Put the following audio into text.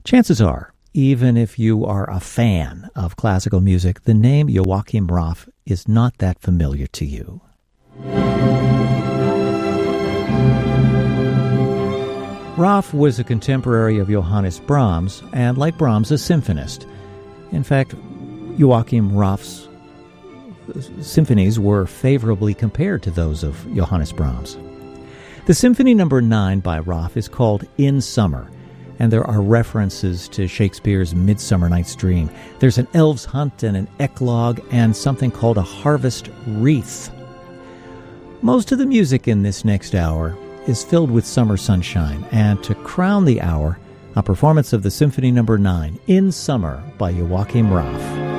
Chances are, even if you are a fan of classical music, the name Joachim Raff is not that familiar to you. Raff was a contemporary of Johannes Brahms, and like Brahms, a symphonist. In fact, Joachim Raff's symphonies were favorably compared to those of Johannes Brahms. The Symphony No. 9 by Raff is called In Summer, and there are references to Shakespeare's Midsummer Night's Dream. There's an elf's hunt and an eclogue and something called a harvest wreath. Most of the music in this next hour is filled with summer sunshine, and to crown the hour, a performance of the Symphony No. 9, In Summer by Joachim Raff.